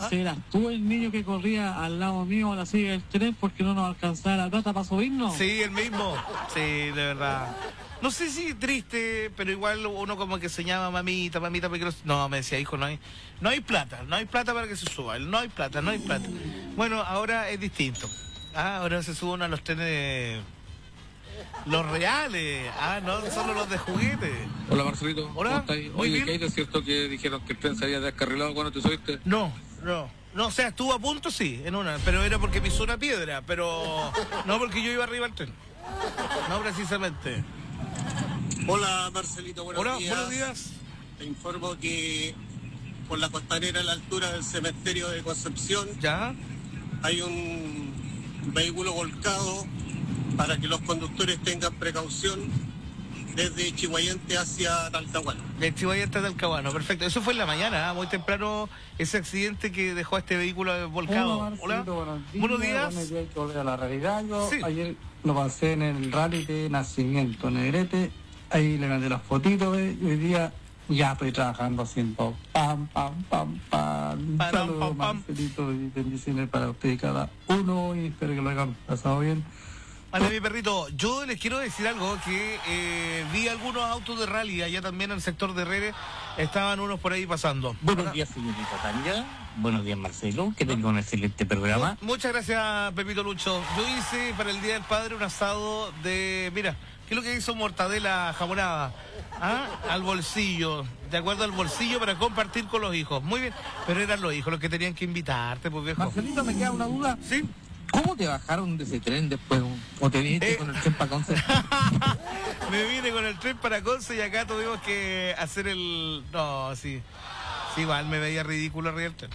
¿Ah? ¿Serás tú el niño que corría al lado mío a la silla del tren porque no nos alcanzaba la plata para subirnos? Sí, el mismo. Sí, de verdad. No sé si triste, pero igual uno como que se llama mamita, porque no, me decía, hijo, no hay plata para que se suba, no hay plata. Bueno, ahora es distinto. Ahora se suben a los trenes, los reales, no solo los de juguete. Hola Marcelito, Hola, ¿cómo estáis? muy Oye, bien. ¿qué hay de cierto que dijeron que el tren se había descarrilado cuando te subiste? No, o sea, estuvo a punto, sí, en una, pero era porque pisó una piedra, pero no porque yo iba arriba al tren. No precisamente. Hola Marcelito, buenos Buenos días. Te informo que por la costanera a la altura del cementerio de Concepción ¿Ya? hay un vehículo volcado para que los conductores tengan precaución desde Chihuayante hacia Talcahuano. De Chihuayante a Talcahuano, perfecto. Eso fue en la mañana, muy temprano, ese accidente que dejó a este vehículo volcado. Hola, Buenos días. Bueno, hay que volver a la realidad. Yo Sí. ayer lo pasé en el rally de Nacimiento Negrete. Ahí le mandé las fotitos, y hoy día ya estoy trabajando haciendo pam. Saludos, Marcelito, y bendiciones para usted y cada uno, y espero que lo hayan pasado bien. Vale, mi perrito, yo les quiero decir algo, que vi algunos autos de rally allá también en el sector de Herrera, estaban unos por ahí pasando. Buenos días, señorita Tania. Buenos días, Marcelo. Que tenga un excelente programa. Muchas gracias, Pepito Lucho. Yo hice para el Día del Padre un asado de, mira, ¿qué es lo que hizo? Mortadela jamonada, al bolsillo, de acuerdo al bolsillo, para compartir con los hijos. Muy bien, pero eran los hijos los que tenían que invitarte, pues viejo. Marcelito, me queda una duda. ¿Sí? ¿Cómo te bajaron de ese tren después? ¿O te viniste con el tren para Conce? Me vine con el tren para Conce y acá tuvimos que hacer el... No, sí. Sí, igual me veía ridículo arriba del tren.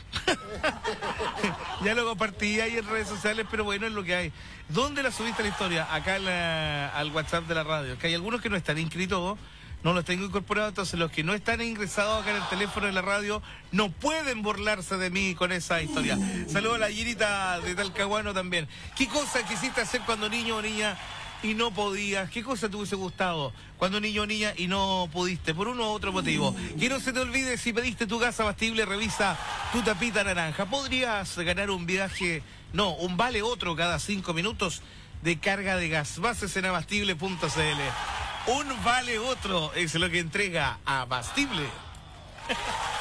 Ya lo compartí ahí en redes sociales, pero bueno, es lo que hay. ¿Dónde la subiste la historia? Acá al WhatsApp de la radio. Que hay algunos que no están inscritos, no los tengo incorporados, entonces los que no están ingresados acá en el teléfono de la radio no pueden burlarse de mí con esa historia. Saludos a la Girita de Talcahuano también. ¿Qué cosa quisiste hacer cuando niño o niña y no podías? ¿Qué cosa te hubiese gustado cuando niño o niña y no pudiste? Por uno u otro motivo. Que no se te olvide, si pediste tu gas abastible, revisa tu tapita naranja. Podrías ganar un viaje, un vale otro cada 5 minutos de carga de gas. Bases en abastible.cl. Un vale otro es lo que entrega Abastible.